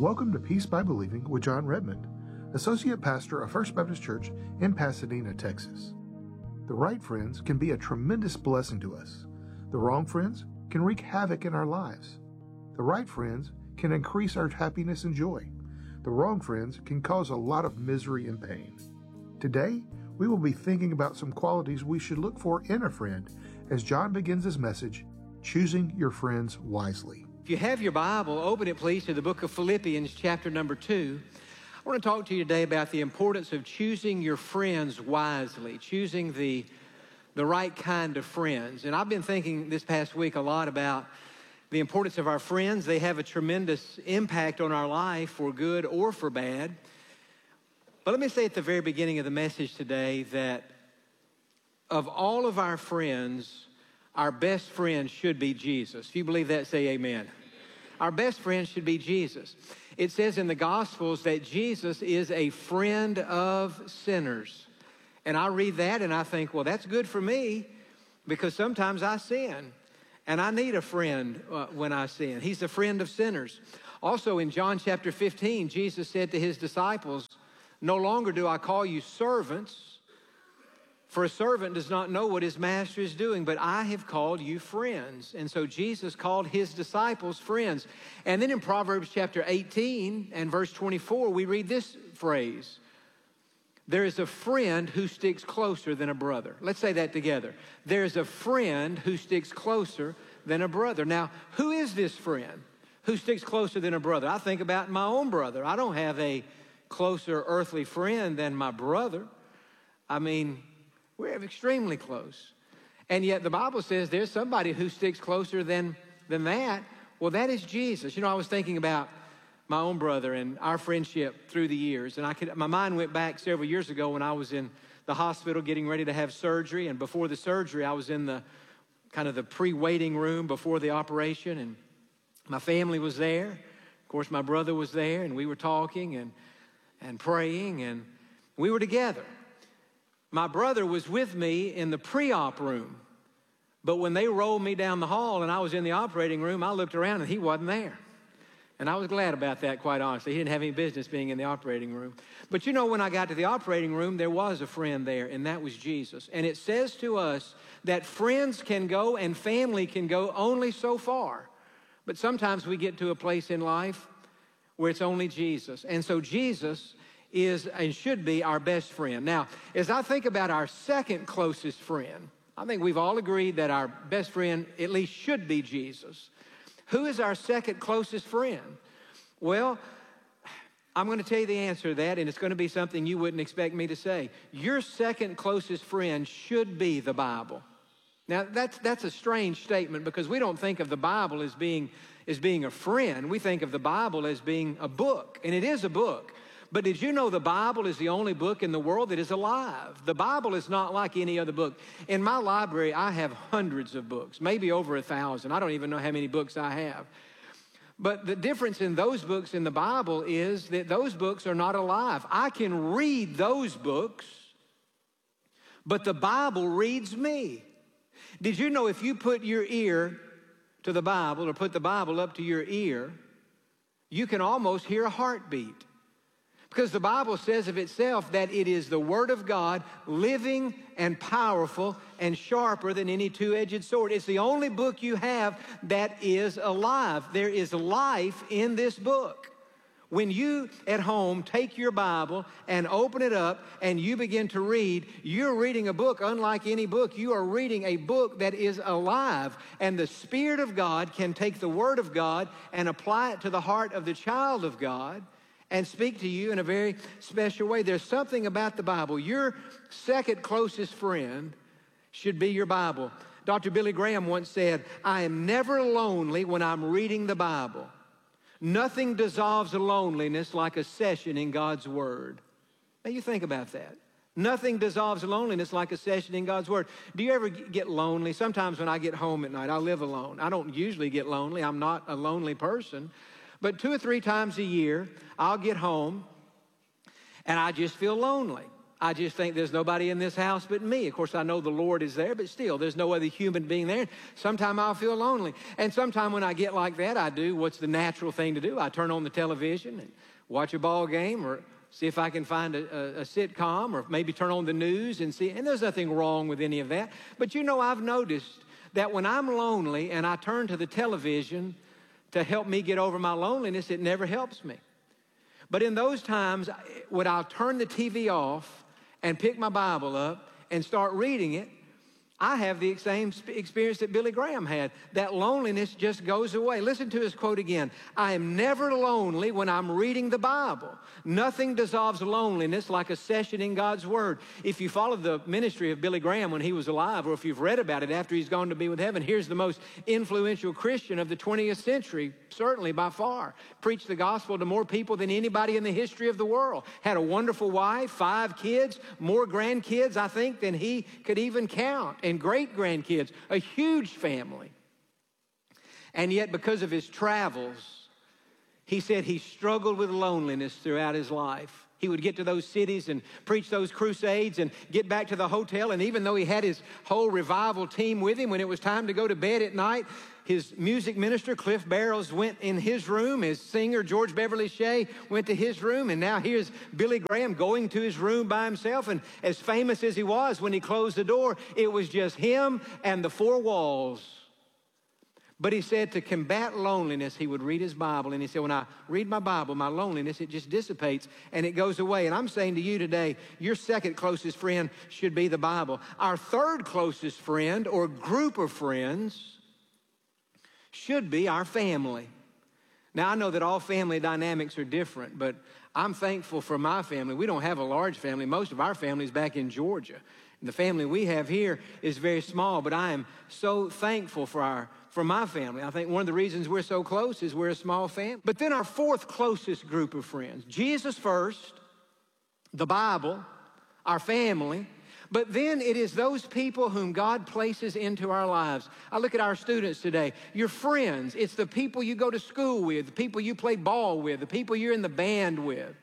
Welcome to Peace by Believing with John Redmond, Associate Pastor of First Baptist Church in Pasadena, Texas. The right friends can be a tremendous blessing to us. The wrong friends can wreak havoc in our lives. The right friends can increase our happiness and joy. The wrong friends can cause a lot of misery and pain. Today, we will be thinking about some qualities we should look for in a friend as John begins his message, Choosing Your Friends Wisely. If you have your Bible, open it please to the book of Philippians chapter number 2. I want to talk to you today about the importance of choosing your friends wisely, choosing the right kind of friends. And I've been thinking this past week a lot about the importance of our friends. They have a tremendous impact on our life for good or for bad. But let me say at the very beginning of the message today that of all of our friends, our best friend should be Jesus. If you believe that, say amen. Our best friend should be Jesus. It says in the Gospels that Jesus is a friend of sinners. And I read that and I think, well, that's good for me because sometimes I sin. And I need a friend when I sin. He's a friend of sinners. Also in John chapter 15, Jesus said to his disciples, "No longer do I call you servants, for a servant does not know what his master is doing, but I have called you friends." And so Jesus called his disciples friends. And then in Proverbs chapter 18 and verse 24, we read this phrase, "There is a friend who sticks closer than a brother." Let's say that together. There is a friend who sticks closer than a brother. Now, who is this friend who sticks closer than a brother? I think about my own brother. I don't have a closer earthly friend than my brother. I mean, we're extremely close. And yet the Bible says there's somebody who sticks closer than that. Well, that is Jesus. You know, I was thinking about my own brother and our friendship through the years. And my mind went back several years ago when I was in the hospital getting ready to have surgery. And before the surgery, I was in the kind of the pre-waiting room before the operation. And my family was there. Of course, my brother was there. And we were talking and praying. And we were together. My brother was with me in the pre-op room. But when they rolled me down the hall and I was in the operating room, I looked around and he wasn't there. And I was glad about that, quite honestly. He didn't have any business being in the operating room. But you know, when I got to the operating room, there was a friend there, and that was Jesus. And it says to us that friends can go and family can go only so far. But sometimes we get to a place in life where it's only Jesus. And so Jesus is and should be our best friend. Now, as I think about our second closest friend, I think we've all agreed that our best friend at least should be Jesus. Who is our second closest friend? Well, I'm going to tell you the answer to that, and it's going to be something you wouldn't expect me to say. Your second closest friend should be the Bible. Now, that's a strange statement because we don't think of the Bible as being a friend. We think of the Bible as being a book, and it is a book. But did you know the Bible is the only book in the world that is alive? The Bible is not like any other book. In my library, I have hundreds of books, maybe over 1,000. I don't even know how many books I have. But the difference in those books in the Bible is that those books are not alive. I can read those books, but the Bible reads me. Did you know if you put your ear to the Bible or put the Bible up to your ear, you can almost hear a heartbeat? Because the Bible says of itself that it is the Word of God, living and powerful and sharper than any two-edged sword. It's the only book you have that is alive. There is life in this book. When you at home take your Bible and open it up and you begin to read, you're reading a book unlike any book. You are reading a book that is alive. And the Spirit of God can take the Word of God and apply it to the heart of the child of God and speak to you in a very special way. There's something about the Bible. Your second closest friend should be your Bible. Dr. Billy Graham once said, "I am never lonely when I'm reading the Bible. Nothing dissolves loneliness like a session in God's Word." Now you think about that. Nothing dissolves loneliness like a session in God's Word. Do you ever get lonely? Sometimes when I get home at night, I live alone. I don't usually get lonely. I'm not a lonely person. But 2 or 3 times a year, I'll get home and I just feel lonely. I just think there's nobody in this house but me. Of course, I know the Lord is there, but still, there's no other human being there. Sometime I'll feel lonely. And sometime when I get like that, I do what's the natural thing to do. I turn on the television and watch a ball game or see if I can find a sitcom or maybe turn on the news and see. And there's nothing wrong with any of that. But you know, I've noticed that when I'm lonely and I turn to the television to help me get over my loneliness, it never helps me. But in those times, when I'll turn the TV off and pick my Bible up and start reading it, I have the same experience that Billy Graham had. That loneliness just goes away. Listen to his quote again. I am never lonely when I'm reading the Bible. Nothing dissolves loneliness like a session in God's Word. If you follow the ministry of Billy Graham when he was alive, or if you've read about it after he's gone to be with heaven, here's the most influential Christian of the 20th century, certainly by far. Preached the gospel to more people than anybody in the history of the world. Had a wonderful wife, 5 kids, more grandkids, I think, than he could even count. And great-grandkids, a huge family. And yet, because of his travels, he said he struggled with loneliness throughout his life. He would get to those cities and preach those crusades and get back to the hotel. And even though he had his whole revival team with him, when it was time to go to bed at night, his music minister, Cliff Barrows, went in his room. His singer, George Beverly Shea, went to his room. And now here's Billy Graham going to his room by himself. And as famous as he was, when he closed the door, it was just him and the 4 walls. But he said to combat loneliness, he would read his Bible. And he said, when I read my Bible, my loneliness, it just dissipates and it goes away. And I'm saying to you today, your second closest friend should be the Bible. Our third closest friend or group of friends should be our family. Now, I know that all family dynamics are different, but I'm thankful for my family. We don't have a large family. Most of our family is back in Georgia. And the family we have here is very small, but I am so thankful for my family. I think one of the reasons we're so close is we're a small family. But then our fourth closest group of friends, Jesus first, the Bible, our family, but then it is those people whom God places into our lives. I look at our students today. Your friends, it's the people you go to school with, the people you play ball with, the people you're in the band with,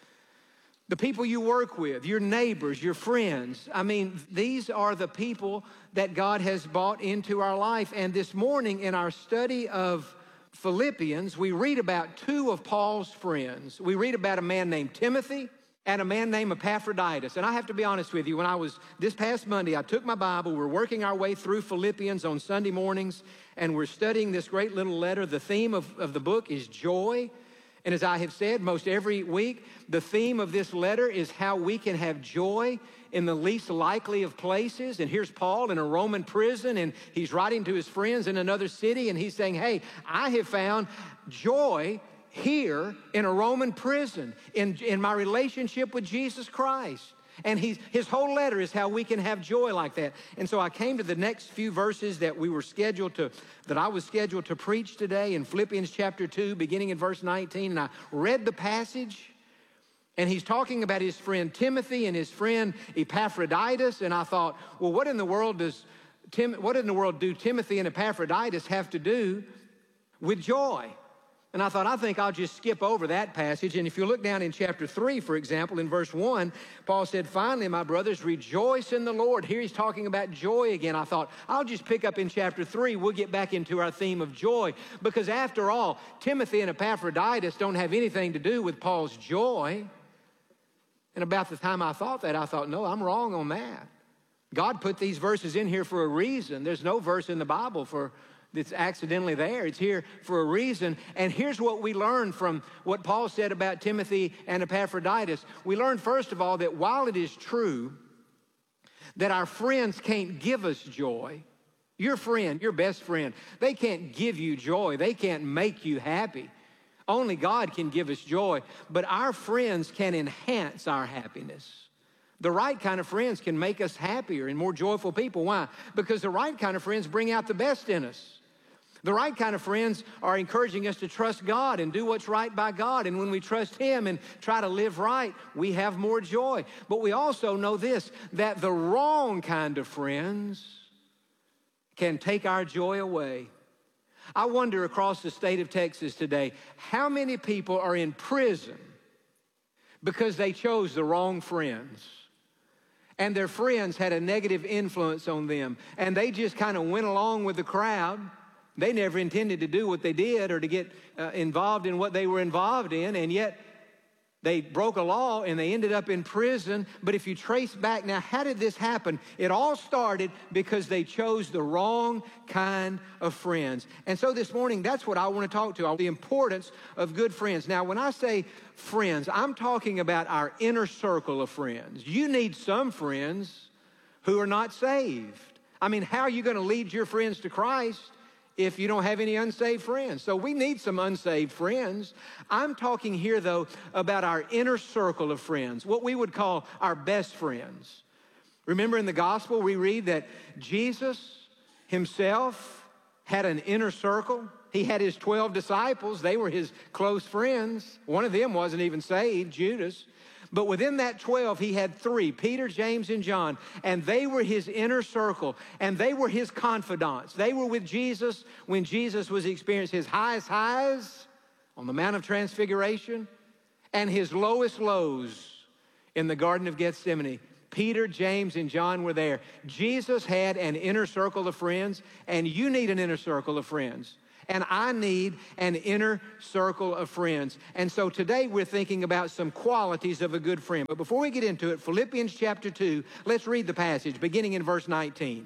the people you work with, your neighbors, your friends. I mean, these are the people that God has brought into our life. And this morning in our study of Philippians, we read about 2 of Paul's friends. We read about a man named Timothy and a man named Epaphroditus. And I have to be honest with you, this past Monday, I took my Bible, we're working our way through Philippians on Sunday mornings, and we're studying this great little letter. The theme of the book is joy. And as I have said most every week, the theme of this letter is how we can have joy in the least likely of places. And here's Paul in a Roman prison, and he's writing to his friends in another city, and he's saying, hey, I have found joy here in a Roman prison, in my relationship with Jesus Christ. And his whole letter is how we can have joy like that. And so I came to the next few verses that I was scheduled to preach today in Philippians chapter 2, beginning in verse 19. And I read the passage, and he's talking about his friend Timothy and his friend Epaphroditus. And I thought, well, what in the world do Timothy and Epaphroditus have to do with joy? And I thought, I think I'll just skip over that passage. And if you look down in chapter 3, for example, in verse 1, Paul said, finally, my brothers, rejoice in the Lord. Here he's talking about joy again. I thought, I'll just pick up in chapter 3. We'll get back into our theme of joy. Because after all, Timothy and Epaphroditus don't have anything to do with Paul's joy. And about the time I thought that, I thought, no, I'm wrong on that. God put these verses in here for a reason. There's no verse in the Bible that's accidentally there. It's here for a reason. And here's what we learn from what Paul said about Timothy and Epaphroditus. We learn, first of all, that while it is true that our friends can't give us joy, your friend, your best friend, they can't give you joy. They can't make you happy. Only God can give us joy. But our friends can enhance our happiness. The right kind of friends can make us happier and more joyful people. Why? Because the right kind of friends bring out the best in us. The right kind of friends are encouraging us to trust God and do what's right by God. And when we trust Him and try to live right, we have more joy. But we also know this, that the wrong kind of friends can take our joy away. I wonder across the state of Texas today, how many people are in prison because they chose the wrong friends? and their friends had a negative influence on them, and they just kind of went along with the crowd. They never intended to do what they did or to get involved in what they were involved in, and yet they broke a law and they ended up in prison. But if you trace back, now how did this happen? It all started because they chose the wrong kind of friends. And so this morning, that's what I want to talk to, the importance of good friends. Now, when I say friends, I'm talking about our inner circle of friends. You need some friends who are not saved. I mean, how are you going to lead your friends to Christ if you don't have any unsaved friends? So we need some unsaved friends. I'm talking here, though, about our inner circle of friends, what we would call our best friends. Remember in the gospel, we read that Jesus himself had an inner circle. He had his 12 disciples. They were his close friends. One of them wasn't even saved, Judas. But within that 12, he had 3, Peter, James, and John, and they were his inner circle, and they were his confidants. They were with Jesus when Jesus was experiencing his highest highs on the Mount of Transfiguration and his lowest lows in the Garden of Gethsemane. Peter, James, and John were there. Jesus had an inner circle of friends, and you need an inner circle of friends. And I need an inner circle of friends. And so today we're thinking about some qualities of a good friend. But before we get into it, Philippians chapter 2, let's read the passage beginning in verse 19.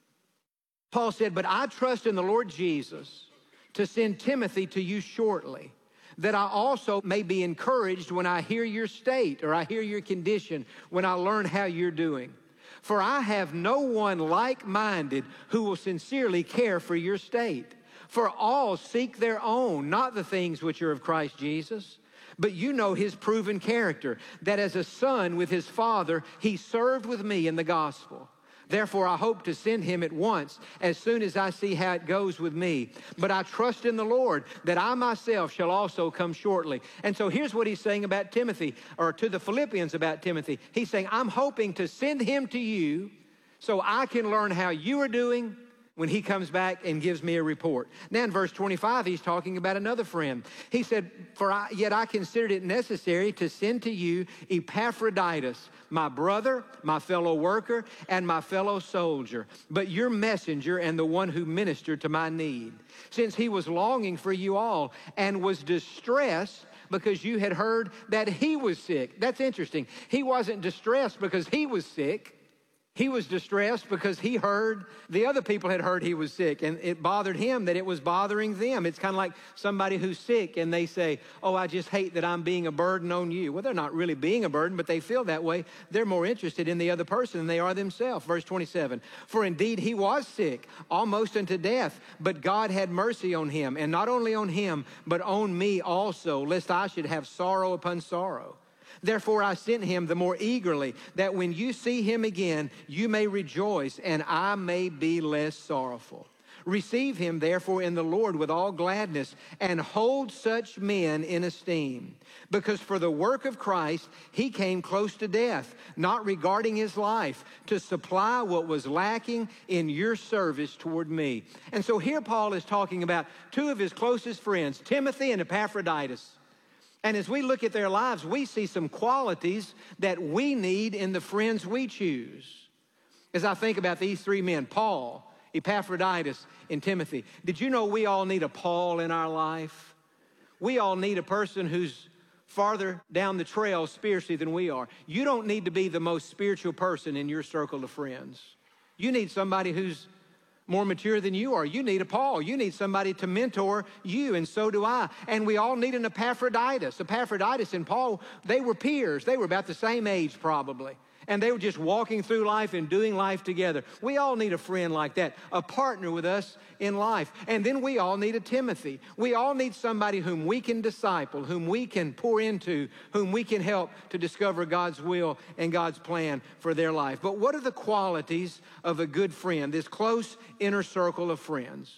Paul said, "But I trust in the Lord Jesus to send Timothy to you shortly, that I also may be encouraged when I hear your state or I hear your condition, when I learn how you're doing. For I have no one like-minded who will sincerely care for your state. For all seek their own, not the things which are of Christ Jesus. But you know his proven character, that as a son with his father, he served with me in the gospel. Therefore, I hope to send him at once, as soon as I see how it goes with me. But I trust in the Lord that I myself shall also come shortly." And so here's what he's saying about Timothy, or to the Philippians about Timothy. He's saying, I'm hoping to send him to you so I can learn how you are doing when he comes back and gives me a report. Now in verse 25, he's talking about another friend. He said, yet I considered it necessary to send to you Epaphroditus, my brother, my fellow worker, and my fellow soldier, but your messenger and the one who ministered to my need, since he was longing for you all and was distressed because you had heard that he was sick. That's interesting. He wasn't distressed because he was sick. He was distressed because he heard the other people had heard he was sick, and it bothered him that it was bothering them. It's kind of like somebody who's sick and they say, "Oh, I just hate that I'm being a burden on you." Well, they're not really being a burden, but they feel that way. They're more interested in the other person than they are themselves. Verse 27, "For indeed he was sick, almost unto death, but God had mercy on him, and not only on him, but on me also, lest I should have sorrow upon sorrow. Therefore I sent him the more eagerly, that when you see him again, you may rejoice, and I may be less sorrowful. Receive him, therefore, in the Lord with all gladness, and hold such men in esteem. Because for the work of Christ, he came close to death, not regarding his life, to supply what was lacking in your service toward me." And so here Paul is talking about 2 of his closest friends, Timothy and Epaphroditus. And as we look at their lives, we see some qualities that we need in the friends we choose. As I think about these 3 men, Paul, Epaphroditus, and Timothy, did you know we all need a Paul in our life? We all need a person who's farther down the trail spiritually than we are. You don't need to be the most spiritual person in your circle of friends. You need somebody who's more mature than you are. You need a Paul. You need somebody to mentor you, and so do I. And we all need an Epaphroditus. Epaphroditus and Paul, they were peers. They were about the same age probably. And they were just walking through life and doing life together. We all need a friend like that, a partner with us in life. And then we all need a Timothy. We all need somebody whom we can disciple, whom we can pour into, whom we can help to discover God's will and God's plan for their life. But what are the qualities of a good friend, this close inner circle of friends?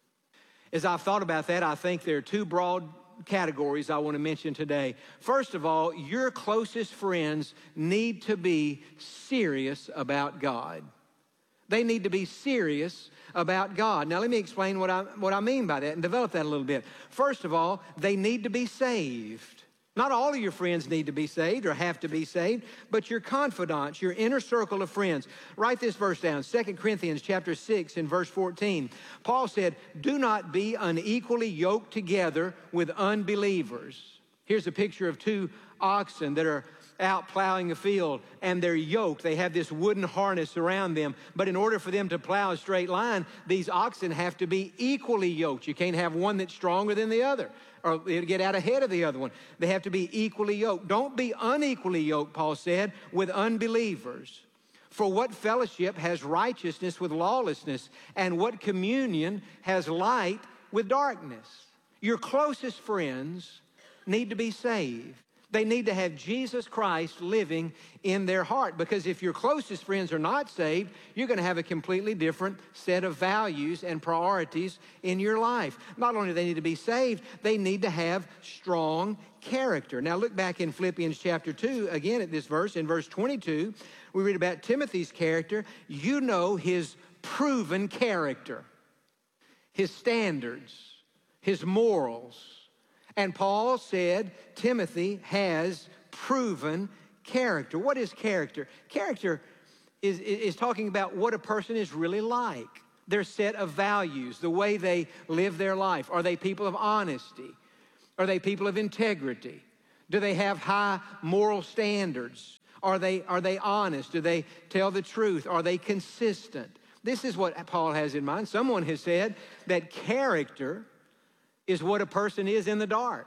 As I've thought about that, I think there are 2 broad categories I want to mention today. First of all, your closest friends need to be serious about God. They need to be serious about God. Now, let me explain what I mean by that and develop that a little bit. First of all, they need to be saved. Not all of your friends need to be saved or have to be saved, but your confidants, your inner circle of friends. Write this verse down, 2 Corinthians chapter 6 and verse 14. Paul said, do not be unequally yoked together with unbelievers. Here's a picture of two oxen that are out plowing a field, and they're yoked. They have this wooden harness around them. But in order for them to plow a straight line, these oxen have to be equally yoked. You can't have one that's stronger than the other, or it'll get out ahead of the other one. They have to be equally yoked. Don't be unequally yoked, Paul said, with unbelievers. For what fellowship has righteousness with lawlessness, and what communion has light with darkness? Your closest friends need to be saved. They need to have Jesus Christ living in their heart, because if your closest friends are not saved, you're going to have a completely different set of values and priorities in your life. Not only do they need to be saved, they need to have strong character. Now look back in Philippians chapter 2, again at this verse. In verse 22, we read about Timothy's character. You know his proven character, his standards, his morals. And Paul said Timothy has proven character. What is character? Character is talking about what a person is really like, their set of values, the way they live their life. Are they people of honesty? Are they people of integrity? Do they have high moral standards? Are they honest? Do they tell the truth? Are they consistent? This is what Paul has in mind. Someone has said that character is what a person is in the dark.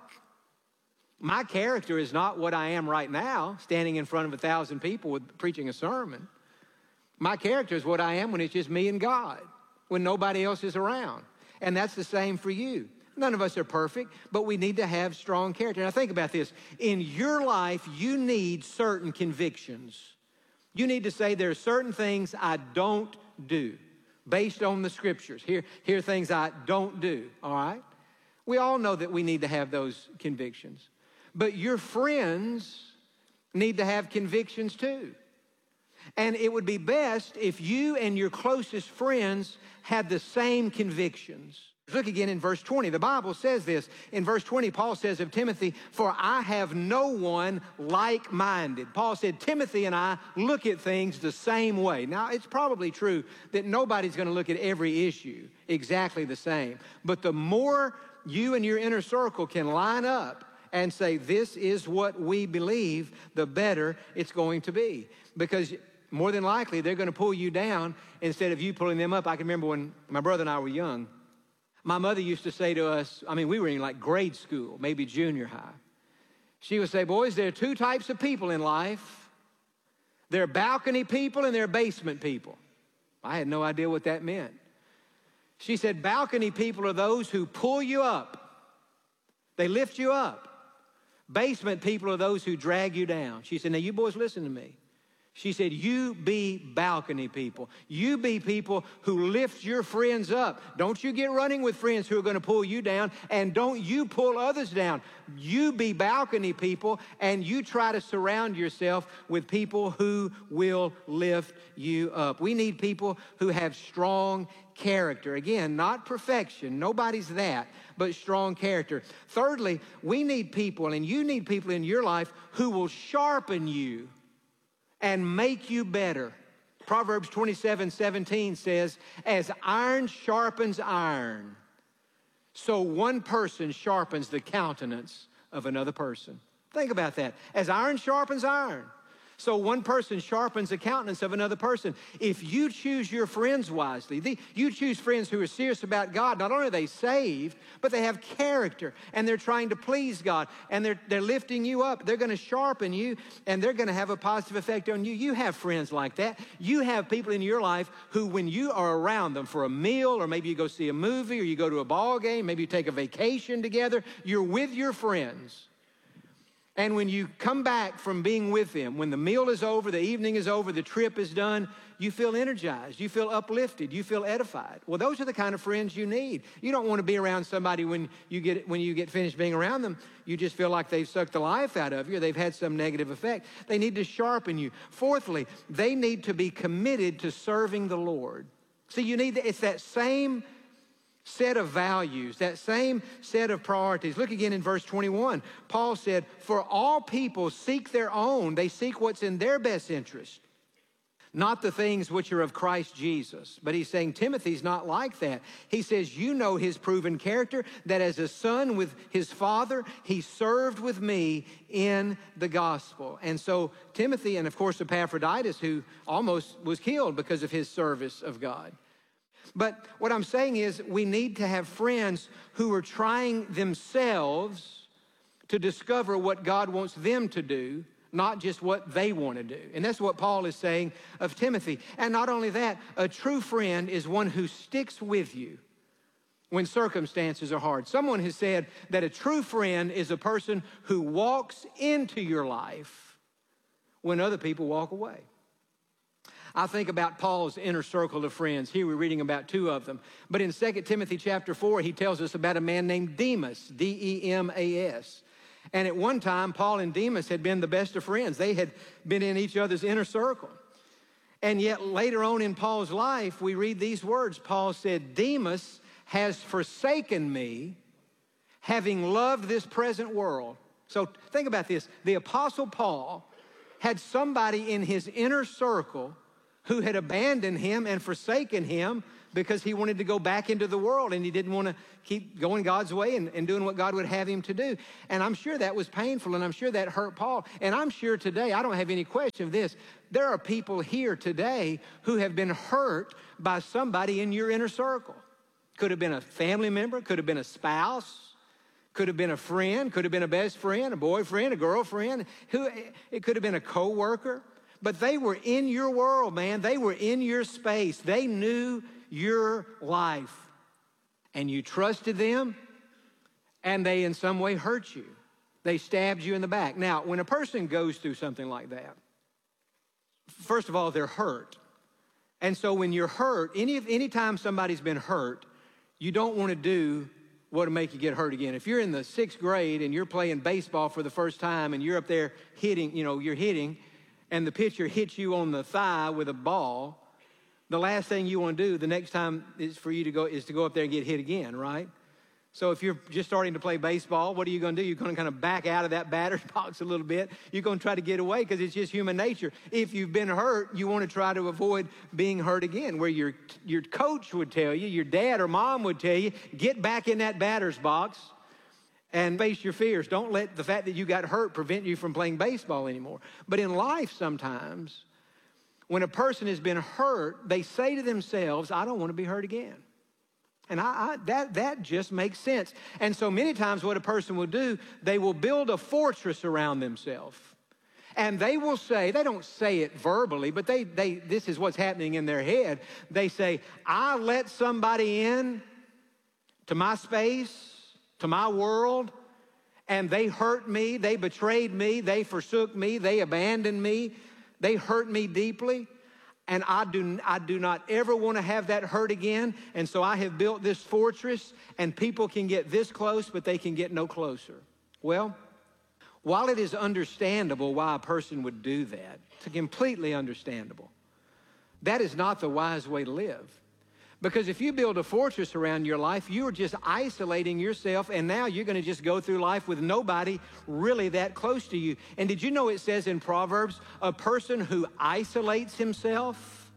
My character is not what I am right now, standing in front of 1,000 people preaching a sermon. My character is what I am when it's just me and God, when nobody else is around. And that's the same for you. None of us are perfect, but we need to have strong character. Now think about this. In your life, you need certain convictions. You need to say there are certain things I don't do based on the scriptures. Here are things I don't do, all right? We all know that we need to have those convictions. But your friends need to have convictions too. And it would be best if you and your closest friends had the same convictions. Look again in verse 20. The Bible says this. In verse 20, Paul says of Timothy, for I have no one like-minded. Paul said, Timothy and I look at things the same way. Now, it's probably true that nobody's going to look at every issue exactly the same. But the more you and your inner circle can line up and say, this is what we believe, the better it's going to be. Because more than likely, they're going to pull you down instead of you pulling them up. I can remember when my brother and I were young, my mother used to say to us, we were in like grade school, maybe junior high. She would say, boys, there are two types of people in life. There are balcony people and there are basement people. I had no idea what that meant. She said, balcony people are those who pull you up. They lift you up. Basement people are those who drag you down. She said, now you boys listen to me. She said, you be balcony people. You be people who lift your friends up. Don't you get running with friends who are going to pull you down, and don't you pull others down. You be balcony people, and you try to surround yourself with people who will lift you up. We need people who have strong character. Again, not perfection. Nobody's that, but strong character. Thirdly, we need people, and you need people in your life who will sharpen you and make you better. Proverbs 27:17 says, as iron sharpens iron, so one person sharpens the countenance of another person. Think about that. As iron sharpens iron, so one person sharpens the countenance of another person. If you choose your friends wisely, you choose friends who are serious about God, not only are they saved, but they have character, and they're trying to please God, and they're lifting you up. They're going to sharpen you, and they're going to have a positive effect on you. You have friends like that. You have people in your life who, when you are around them for a meal, or maybe you go see a movie, or you go to a ball game, maybe you take a vacation together, you're with your friends. And when you come back from being with them, when the meal is over, the evening is over, the trip is done, you feel energized, you feel uplifted, you feel edified. Well, those are the kind of friends you need. You don't want to be around somebody when you get finished being around them, you just feel like they've sucked the life out of you, or they've had some negative effect. They need to sharpen you. Fourthly, they need to be committed to serving the Lord. See, it's that same set of values, that same set of priorities. Look again in verse 21. Paul said, for all people seek their own. They seek what's in their best interest, not the things which are of Christ Jesus. But he's saying Timothy's not like that. He says, you know his proven character, that as a son with his father, he served with me in the gospel. And so Timothy, and of course Epaphroditus, who almost was killed because of his service of God. But what I'm saying is we need to have friends who are trying themselves to discover what God wants them to do, not just what they want to do. And that's what Paul is saying of Timothy. And not only that, a true friend is one who sticks with you when circumstances are hard. Someone has said that a true friend is a person who walks into your life when other people walk away. I think about Paul's inner circle of friends. Here we're reading about two of them. But in 2 Timothy chapter 4, he tells us about a man named Demas, D-E-M-A-S. And at one time, Paul and Demas had been the best of friends. They had been in each other's inner circle. And yet later on in Paul's life, we read these words. Paul said, Demas has forsaken me, having loved this present world. So think about this. The Apostle Paul had somebody in his inner circle who had abandoned him and forsaken him because he wanted to go back into the world and he didn't want to keep going God's way and doing what God would have him to do. And I'm sure that was painful, and I'm sure that hurt Paul. And I'm sure today, I don't have any question of this, there are people here today who have been hurt by somebody in your inner circle. Could have been a family member, could have been a spouse, could have been a friend, could have been a best friend, a boyfriend, a girlfriend. It could have been a coworker. But they were in your world, man. They were in your space. They knew your life. And you trusted them, and they in some way hurt you. They stabbed you in the back. Now, when a person goes through something like that, first of all, they're hurt. And so when you're hurt, anytime somebody's been hurt, you don't want to do what will make you get hurt again. If you're in the 6th grade and you're playing baseball for the first time and you're up there hitting, you're hitting, and the pitcher hits you on the thigh with a ball, the last thing you want to do the next time is for you to go up there and get hit again, right? So if you're just starting to play baseball, what are you going to do? You're going to kind of back out of that batter's box a little bit. You're going to try to get away because it's just human nature. If you've been hurt, you want to try to avoid being hurt again, where your coach would tell you, your dad or mom would tell you, get back in that batter's box and face your fears. Don't let the fact that you got hurt prevent you from playing baseball anymore. But in life sometimes, when a person has been hurt, they say to themselves, I don't want to be hurt again. And that just makes sense. And so many times what a person will do, they will build a fortress around themselves. And they will say, they don't say it verbally, but this is what's happening in their head. They say, I let somebody in to my space, to my world, and they hurt me, they betrayed me, they forsook me, they abandoned me, they hurt me deeply. And I do not ever want to have that hurt again. And so I have built this fortress, and people can get this close, but they can get no closer. Well, while it is understandable why a person would do that, it's completely understandable, that is not the wise way to live. Because if you build a fortress around your life, you are just isolating yourself, and now you're going to just go through life with nobody really that close to you. And did you know it says in Proverbs, a person who isolates himself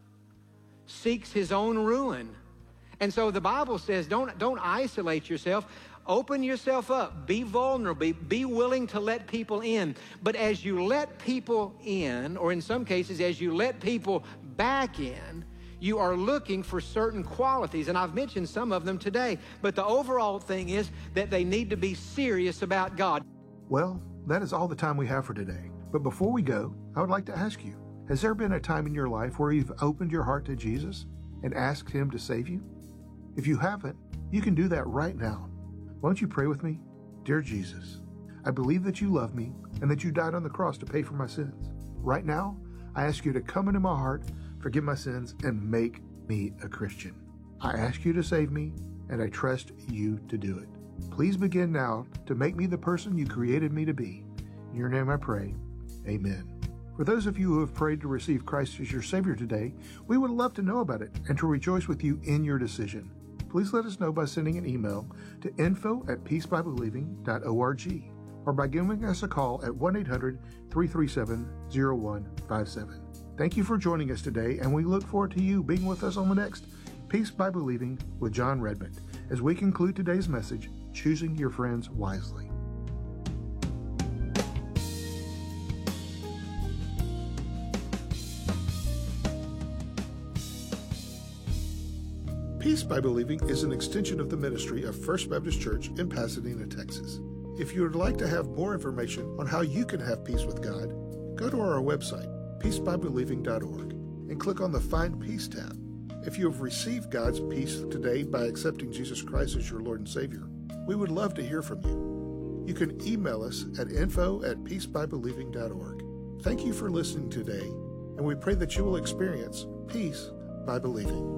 seeks his own ruin. And so the Bible says, don't isolate yourself. Open yourself up. Be vulnerable. Be willing to let people in. But as you let people in, or in some cases, as you let people back in, you are looking for certain qualities, and I've mentioned some of them today, but the overall thing is that they need to be serious about God. Well, that is all the time we have for today. But before we go, I would like to ask you, has there been a time in your life where you've opened your heart to Jesus and asked Him to save you? If you haven't, you can do that right now. Won't you pray with me? Dear Jesus, I believe that you love me and that you died on the cross to pay for my sins. Right now, I ask you to come into my heart, forgive my sins, and make me a Christian. I ask you to save me, and I trust you to do it. Please begin now to make me the person you created me to be. In your name I pray. Amen. For those of you who have prayed to receive Christ as your Savior today, we would love to know about it and to rejoice with you in your decision. please let us know by sending an email to info@peacebybelieving.org or by giving us a call at 1-800-337-0157. Thank you for joining us today, and we look forward to you being with us on the next Peace by Believing with John Redmond as we conclude today's message, Choosing Your Friends Wisely. Peace by Believing is an extension of the ministry of First Baptist Church in Pasadena, Texas. If you would like to have more information on how you can have peace with God, go to our website, peacebybelieving.org, and click on the Find Peace tab. If you have received God's peace today by accepting Jesus Christ as your Lord and Savior, we would love to hear from you. You can email us at info@peacebybelieving.org. Thank you for listening today, and we pray that you will experience peace by believing.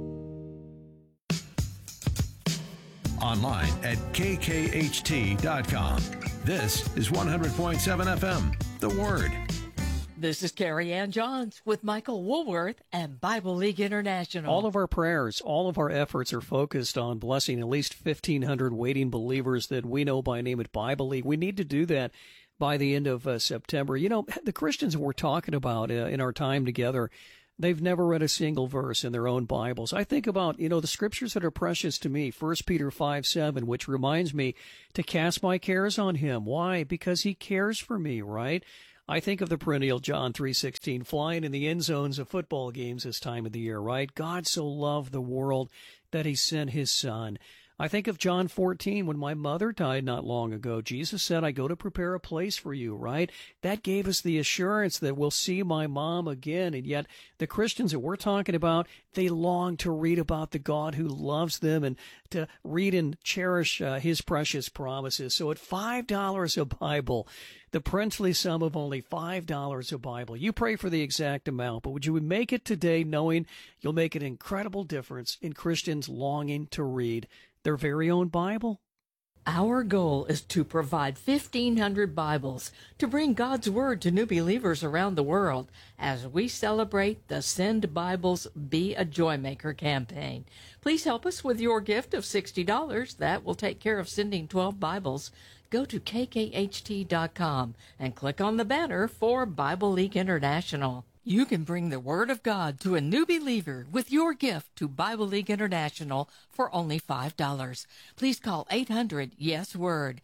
Online at kkht.com. This is 100.7 FM, The Word. This is Carrie Ann Johns with Michael Woolworth and Bible League International. All of our prayers, all of our efforts are focused on blessing at least 1,500 waiting believers that we know by name at Bible League. We need to do that by the end of September. You know, the Christians we're talking about in our time together, they've never read a single verse in their own Bibles. I think about, the scriptures that are precious to me, 1 Peter 5:7, which reminds me to cast my cares on him. Why? Because he cares for me, right? I think of the perennial John 3:16, flying in the end zones of football games this time of the year, right? God so loved the world that he sent his son. I think of John 14, when my mother died not long ago. Jesus said, I go to prepare a place for you, right? That gave us the assurance that we'll see my mom again. And yet the Christians that we're talking about, they long to read about the God who loves them and to read and cherish his precious promises. So at $5 a Bible, the princely sum of only $5 a Bible, you pray for the exact amount, but would you make it today knowing you'll make an incredible difference in Christians longing to read their very own Bible? Our goal is to provide 1,500 Bibles to bring God's Word to new believers around the world as we celebrate the Send Bibles Be a Joymaker campaign. Please help us with your gift of $60. That will take care of sending 12 Bibles. Go to kkht.com and click on the banner for Bible League International. You can bring the Word of God to a new believer with your gift to Bible League International for only $5. Please call 800-YES-WORD,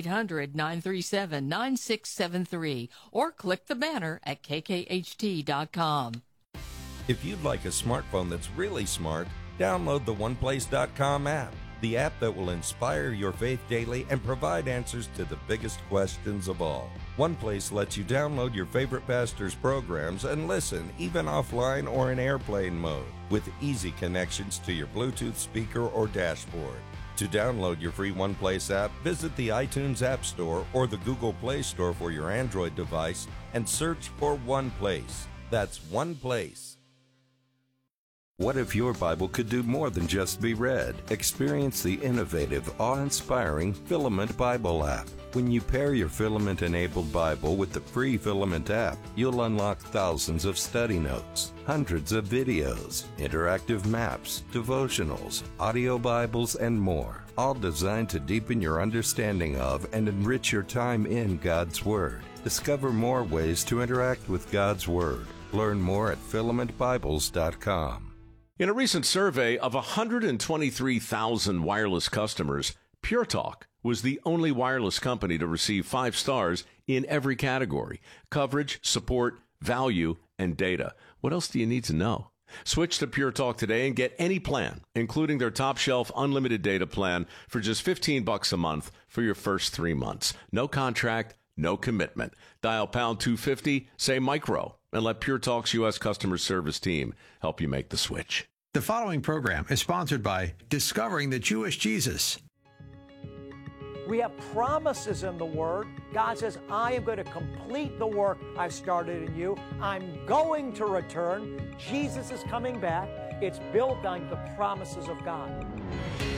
800-937-9673, or click the banner at kkht.com. If you'd like a smartphone that's really smart, download the OnePlace.com app, the app that will inspire your faith daily and provide answers to the biggest questions of all. OnePlace lets you download your favorite pastor's programs and listen, even offline or in airplane mode, with easy connections to your Bluetooth speaker or dashboard. To download your free OnePlace app, visit the iTunes App Store or the Google Play Store for your Android device and search for OnePlace. That's OnePlace. What if your Bible could do more than just be read? Experience the innovative, awe-inspiring Filament Bible app. When you pair your Filament-enabled Bible with the free Filament app, you'll unlock thousands of study notes, hundreds of videos, interactive maps, devotionals, audio Bibles, and more, all designed to deepen your understanding of and enrich your time in God's Word. Discover more ways to interact with God's Word. Learn more at filamentbibles.com. In a recent survey of 123,000 wireless customers, Pure Talk was the only wireless company to receive 5 stars in every category: coverage, support, value, and data. What else do you need to know? Switch to Pure Talk today and get any plan, including their top shelf unlimited data plan, for just $15 a month for your first 3 months. No contract, no commitment. Dial pound 250, say micro, and let Pure Talk's U.S. customer service team help you make the switch. The following program is sponsored by Discovering the Jewish Jesus. We have promises in the Word. God says, I am going to complete the work I've started in you. I'm going to return. Jesus is coming back. It's built on the promises of God.